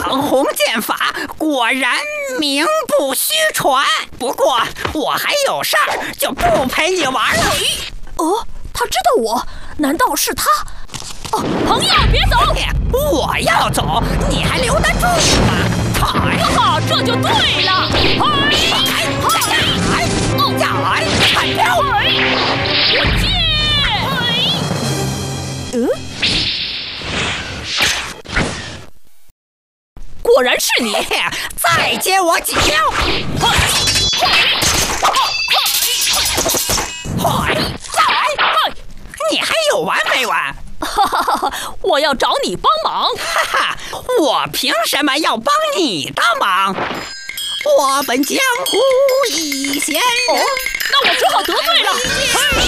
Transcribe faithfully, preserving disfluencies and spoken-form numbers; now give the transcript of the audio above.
网红剑法果然名不虚传。不过我还有事儿，就不陪你玩了。 哦，他知道我？难道是他？哦，朋友，别走！ 我要走，你还留得住吗？ 哈哈，这就对了！哎哎哎！哦呀！哎，看标！ 我接！嗯，果然是你！ 再接我几镖！嗨！再！你还有完没完？ 哈哈哈！我要找你帮忙！ 哈哈！我凭什么要帮你的忙？我本江湖一线人。 哦，那我只好得罪了。